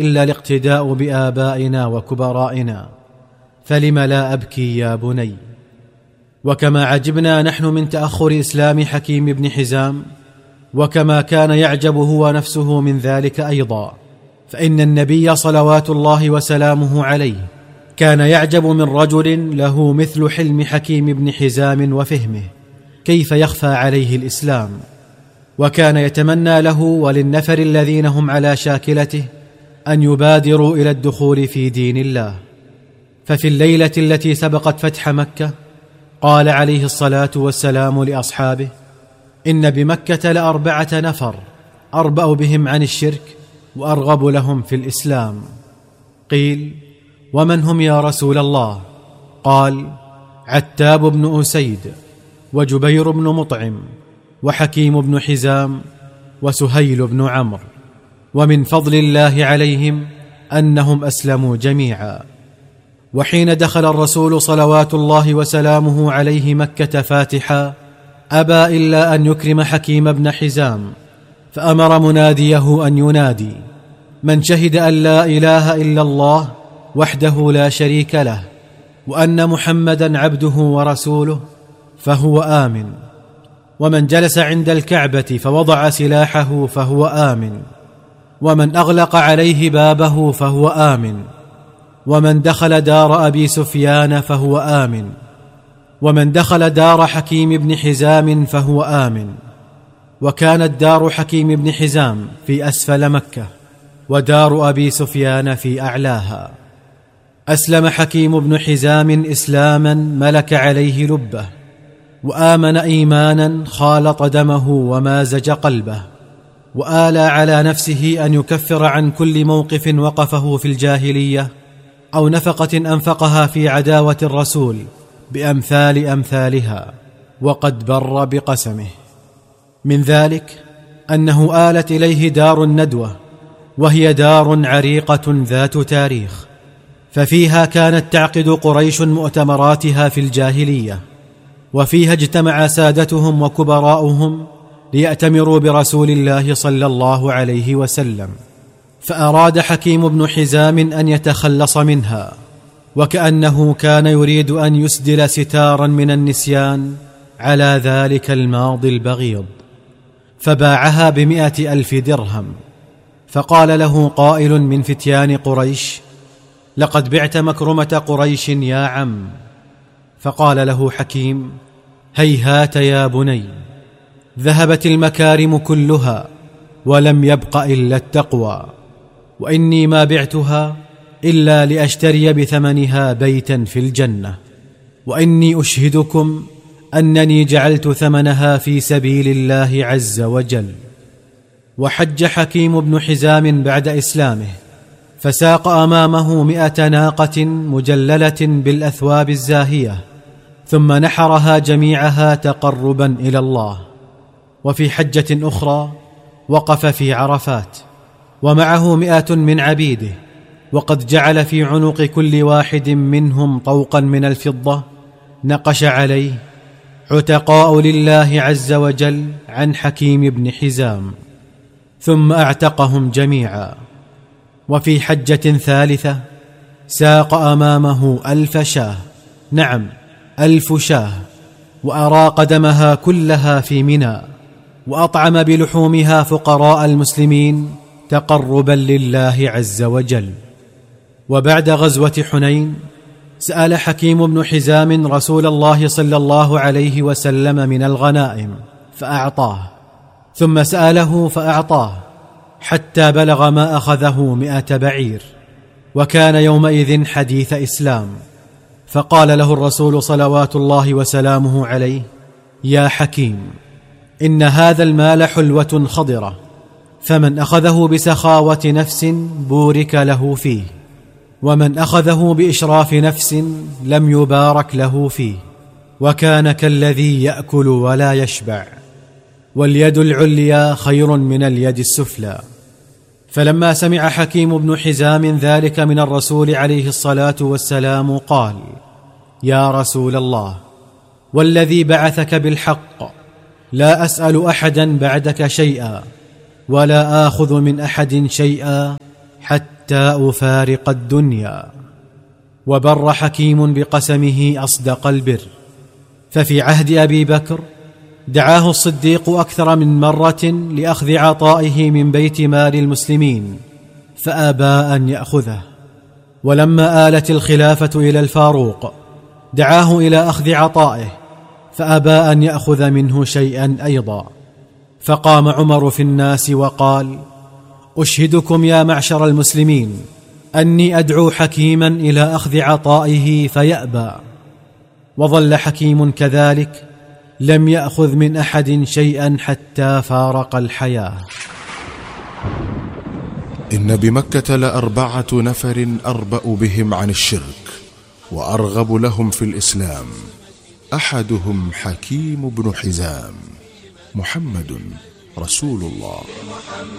إلا الاقتداء بآبائنا وكبرائنا، فلم لا أبكي يا بني. وكما عجبنا نحن من تأخر إسلام حكيم بن حزام، وكما كان يعجب هو نفسه من ذلك أيضا، فإن النبي صلوات الله وسلامه عليه كان يعجب من رجل له مثل حلم حكيم بن حزام وفهمه كيف يخفى عليه الإسلام، وكان يتمنى له وللنفر الذين هم على شاكلته أن يبادروا إلى الدخول في دين الله. ففي الليلة التي سبقت فتح مكة قال عليه الصلاة والسلام لأصحابه: إن بمكة ل4 نفر أربأ بهم عن الشرك وأرغب لهم في الإسلام. قيل: ومن هم يا رسول الله؟ قال: عتاب بن أسيد، وجبير بن مطعم، وحكيم بن حزام، وسهيل بن عمرو. ومن فضل الله عليهم أنهم أسلموا جميعا. وحين دخل الرسول صلوات الله وسلامه عليه مكة فاتحا أبى إلا أن يكرم حكيم بن حزام، فأمر مناديه أن ينادي: من شهد أن لا إله إلا الله وحده لا شريك له وأن محمدا عبده ورسوله فهو آمن، ومن جلس عند الكعبة فوضع سلاحه فهو آمن، ومن أغلق عليه بابه فهو آمن، ومن دخل دار أبي سفيان فهو آمن، ومن دخل دار حكيم بن حزام فهو آمن. وكانت دار حكيم بن حزام في أسفل مكة، ودار أبي سفيان في أعلاها. أسلم حكيم بن حزام إسلاما ملك عليه لبه، وآمن إيمانا خالط دمه ومازج قلبه، وآلى على نفسه أن يكفر عن كل موقف وقفه في الجاهلية أو نفقة أنفقها في عداوة الرسول بأمثال أمثالها، وقد بر بقسمه. من ذلك أنه آلت إليه دار الندوة، وهي دار عريقة ذات تاريخ، ففيها كانت تعقد قريش مؤتمراتها في الجاهلية، وفيها اجتمع سادتهم وكبراؤهم ليأتمروا برسول الله صلى الله عليه وسلم. فأراد حكيم بن حزام أن يتخلص منها، وكأنه كان يريد أن يسدل ستارا من النسيان على ذلك الماضي البغيض، فباعها ب100,000 درهم. فقال له قائل من فتيان قريش: لقد بعت مكرمة قريش يا عم. فقال له حكيم: هيهات يا بني، ذهبت المكارم كلها ولم يبق إلا التقوى، وإني ما بعتها إلا لأشتري بثمنها بيتا في الجنة، وإني أشهدكم أنني جعلت ثمنها في سبيل الله عز وجل. وحج حكيم بن حزام بعد إسلامه، فساق أمامه 100 ناقة مجللة بالأثواب الزاهية، ثم نحرها جميعها تقربا إلى الله. وفي حجة أخرى وقف في عرفات، ومعه 100 من عبيده، وقد جعل في عنق كل واحد منهم طوقا من الفضة نقش عليه: عتقاء لله عز وجل عن حكيم بن حزام، ثم أعتقهم جميعا. وفي حجة ثالثة ساق أمامه 1000 شاه، نعم 1000 شاه، وأراق دمها كلها في منى، وأطعم بلحومها فقراء المسلمين تقربا لله عز وجل. وبعد غزوة حنين سأل حكيم بن حزام رسول الله صلى الله عليه وسلم من الغنائم فأعطاه، ثم سأله فأعطاه، حتى بلغ ما أخذه 100 بعير، وكان يومئذ حديث إسلام. فقال له الرسول صلوات الله وسلامه عليه: يا حكيم، إن هذا المال حلوة خضرة، فمن أخذه بسخاوة نفس بورك له فيه، ومن أخذه بإشراف نفس لم يبارك له فيه، وكان كالذي يأكل ولا يشبع، واليد العليا خير من اليد السفلى. فلما سمع حكيم بن حزام ذلك من الرسول عليه الصلاة والسلام قال: يا رسول الله، والذي بعثك بالحق، لا أسأل أحدا بعدك شيئا، ولا آخذ من أحد شيئا حتى حتى أفارق الدنيا. وبر حكيم بقسمه أصدق البر، ففي عهد أبي بكر دعاه الصديق أكثر من مرة لأخذ عطائه من بيت مال المسلمين فأبى أن يأخذه. ولما آلت الخلافة إلى الفاروق دعاه إلى أخذ عطائه فأبى أن يأخذ منه شيئا أيضا. فقام عمر في الناس وقال: أشهدكم يا معشر المسلمين أني أدعو حكيما إلى أخذ عطائه فيأبى. وظل حكيم كذلك لم يأخذ من أحد شيئا حتى فارق الحياة. إن بمكة ل4 نفر أربأ بهم عن الشرك وأرغب لهم في الإسلام، أحدهم حكيم بن حزام. محمد رسول الله.